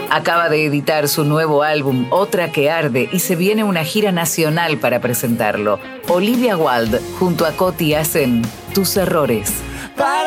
Acaba de editar su nuevo álbum, Otra que Arde, y se viene una gira nacional para presentarlo. Olivia Wilde junto a Coti hacen Tus Errores. Para